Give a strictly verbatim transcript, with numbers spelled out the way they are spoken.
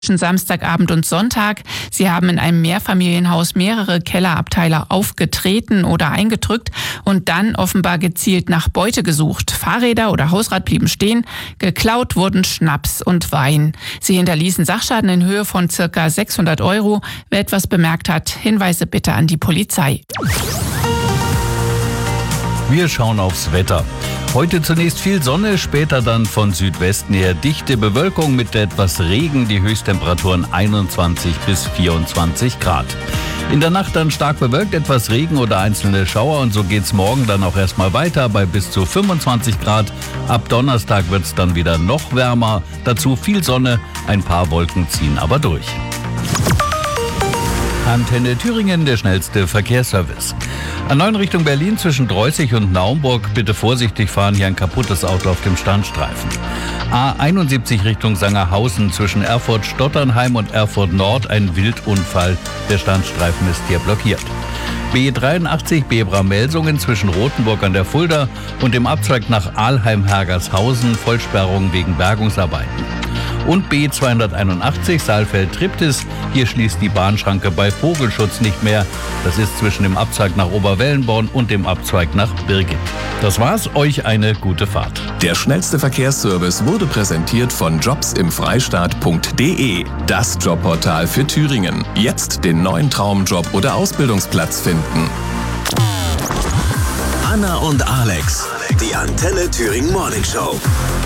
Samstagabend und Sonntag. Sie haben in einem Mehrfamilienhaus mehrere Kellerabteile aufgetreten oder eingedrückt und dann offenbar gezielt nach Beute gesucht. Fahrräder oder Hausrat blieben stehen. Geklaut wurden Schnaps und Wein. Sie hinterließen Sachschaden in Höhe von circa sechshundert Euro. Wer etwas bemerkt hat, Hinweise bitte an die Polizei. Wir schauen aufs Wetter. Heute zunächst viel Sonne, später dann von Südwesten her dichte Bewölkung mit etwas Regen, die Höchsttemperaturen einundzwanzig bis vierundzwanzig Grad. In der Nacht dann stark bewölkt, etwas Regen oder einzelne Schauer und so geht's morgen dann auch erstmal weiter bei bis zu fünfundzwanzig Grad. Ab Donnerstag wird's dann wieder noch wärmer, dazu viel Sonne, ein paar Wolken ziehen aber durch. Antenne Thüringen, der schnellste Verkehrsservice. A neun Richtung Berlin zwischen Dreußig und Naumburg. Bitte vorsichtig fahren, hier ein kaputtes Auto auf dem Standstreifen. A einundsiebzig Richtung Sangerhausen zwischen Erfurt-Stotternheim und Erfurt Nord. Ein Wildunfall. Der Standstreifen ist hier blockiert. B dreiundachtzig Bebra-Melsungen zwischen Rothenburg an der Fulda und dem Abzweig nach Alheim-Hergershausen. Vollsperrung wegen Bergungsarbeiten. Und B zweihunderteinundachtzig Saalfeld-Triptis. Hier schließt die Bahnschranke bei Vogelschutz nicht mehr. Das ist zwischen dem Abzweig nach Oberwellenborn und dem Abzweig nach Birgit. Das war's, euch eine gute Fahrt. Der schnellste Verkehrsservice wurde präsentiert von jobs im freistaat punkt de. Das Jobportal für Thüringen. Jetzt den neuen Traumjob oder Ausbildungsplatz finden. Anna und Alex, die Antenne Thüringen Morning Show.